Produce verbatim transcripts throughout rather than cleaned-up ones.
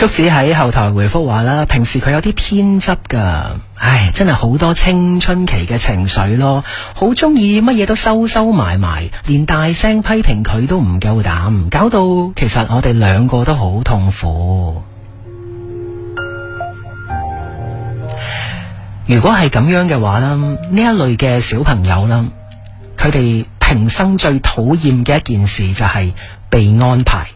竹子喺後台回覆話啦，平時佢有啲偏執噶，唉，真係好多青春期嘅情緒咯，好中意乜嘢都收收埋埋，連大聲批評佢都唔夠膽，搞到其實我哋兩個都好痛苦。如果係咁樣嘅話啦，呢一類嘅小朋友啦，佢哋平生最討厭嘅一件事就係被安排。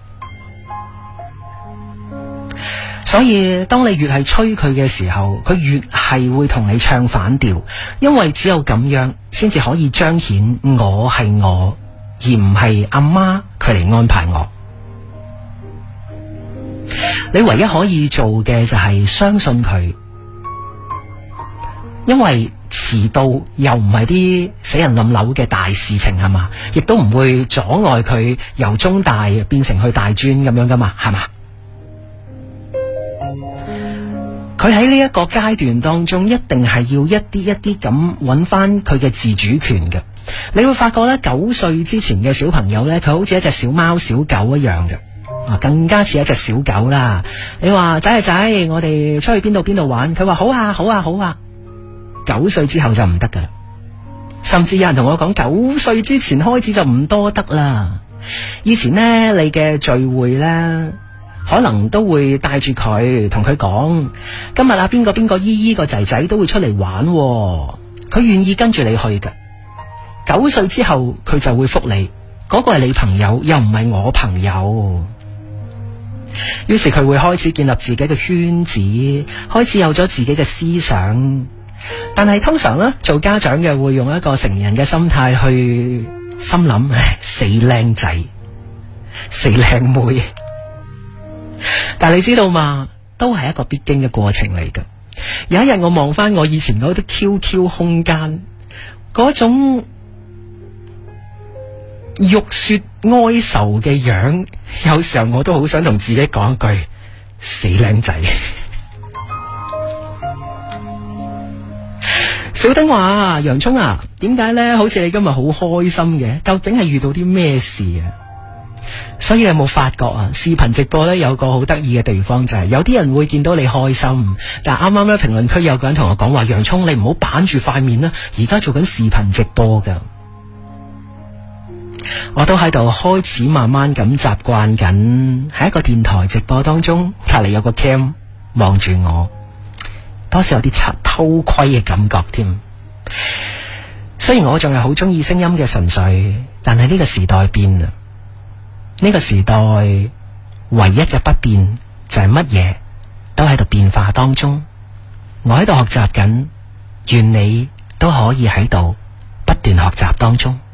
所以當你越係催佢嘅時候，佢越係會同你唱反調，因為只有咁樣先至可以彰顯我係我，而唔係阿媽佢嚟安排我。你唯一可以做嘅就係相信佢，因為遲到又唔係啲死人冧樓嘅大事情係嘛，亦都唔會阻礙佢由中大變成去大專咁樣噶嘛，係嘛？佢喺呢一個階段當中，一定係要一啲一啲咁揾翻佢嘅自主權嘅。你會發覺咧，九歲之前嘅小朋友咧，佢好似一隻小貓小狗一樣嘅，啊，更加似一隻小狗啦。你話仔啊仔，我哋出去邊度邊度玩？佢話好啊好啊好啊。九歲之後就唔得噶啦，甚至有人同我講，九歲之前開始就唔多得啦。以前呢，你嘅聚會呢，可能都會帶住佢，同佢講，今日啊邊個邊個姨姨個仔仔都會出嚟玩，佢願意跟住你去㗎。九歲之後佢就會覆你，嗰個係你朋友，又唔係我朋友。於是佢會開始建立自己嘅圈子，開始有咗自己嘅思想。但係通常呢，做家長嘅會用一個成年人嘅心態去心諗，唉，死靚仔，死靚妹。但係你知道嘛，都係一個必經嘅過程嚟㗎。有一日我望翻我以前嗰啲 Q Q 空間，嗰種欲說哀愁嘅樣，有時候我都好想同自己講一句，死靚仔。小丁話：洋蔥啊，點解呢？好似你今日好開心嘅，究竟係遇到啲咩事啊？所以你有冇發覺啊？視頻直播呢，有個好得意嘅地方就係，有啲人會見到你開心，但係啱啱呢評論區有個人同我講話：洋蔥，你唔好板住塊面啦，而家做緊視頻直播噶。我都喺度開始慢慢咁習慣緊，喺一個電台直播當中，隔籬有個 cam 望住我。多少有啲賊偷窺嘅感覺添。雖然我仲係好中意聲音嘅純粹，但係呢個時代變啦。呢個時代唯一嘅不變就係乜嘢都喺度變化當中。我喺度學習緊，願你都可以喺度不斷學習當中。